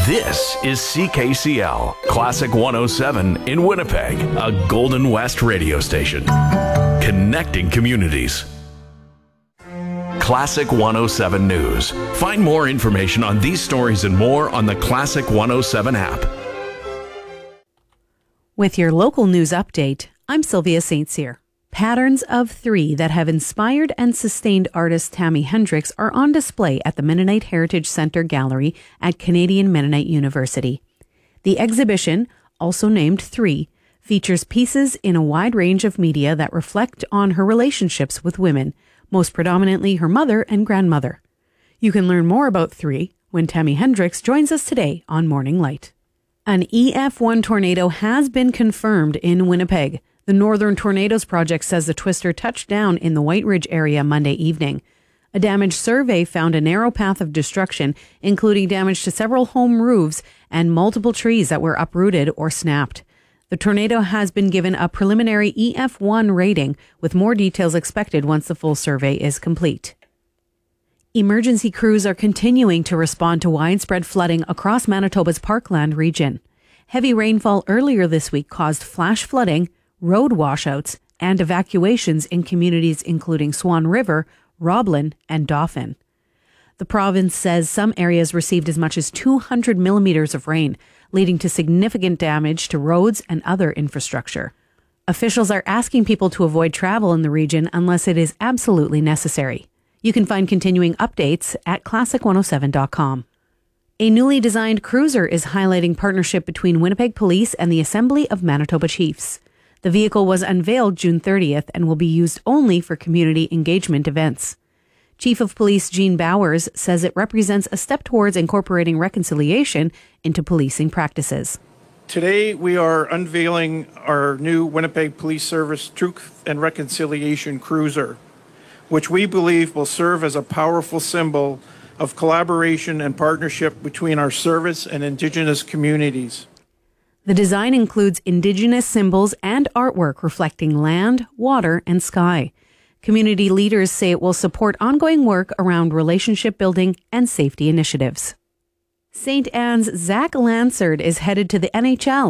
This is CKCL, Classic 107 in Winnipeg, a Golden West radio station. Connecting communities. Classic 107 News. Find more information on these stories and more on the Classic 107 app. With your local news update, I'm Sylvia St. Cyr. Patterns of three that have inspired and sustained artist Tammy Hendricks are on display at the Mennonite Heritage Centre Gallery at Canadian Mennonite University. The exhibition, also named Three, features pieces in a wide range of media that reflect on her relationships with women, most predominantly her mother and grandmother. You can learn more about Three when Tammy Hendricks joins us today on Morning Light. An EF1 tornado has been confirmed in Winnipeg. The Northern Tornadoes Project says the twister touched down in the White Ridge area Monday evening. A damage survey found a narrow path of destruction, including damage to several home roofs and multiple trees that were uprooted or snapped. The tornado has been given a preliminary EF1 rating, with more details expected once the full survey is complete. Emergency crews are continuing to respond to widespread flooding across Manitoba's Parkland region. Heavy rainfall earlier this week caused flash flooding, road washouts, and evacuations in communities including Swan River, Roblin, and Dauphin. The province says some areas received as much as 200 millimeters of rain, leading to significant damage to roads and other infrastructure. Officials are asking people to avoid travel in the region unless it is absolutely necessary. You can find continuing updates at classic107.com. A newly designed cruiser is highlighting partnership between Winnipeg Police and the Assembly of Manitoba Chiefs. The vehicle was unveiled June 30th and will be used only for community engagement events. Chief of Police Jean Bowers says it represents a step towards incorporating reconciliation into policing practices. Today we are unveiling our new Winnipeg Police Service Truth and Reconciliation Cruiser, which we believe will serve as a powerful symbol of collaboration and partnership between our service and Indigenous communities. The design includes Indigenous symbols and artwork reflecting land, water, and sky. Community leaders say it will support ongoing work around relationship building and safety initiatives. St. Anne's Zach Lansard is headed to the NHL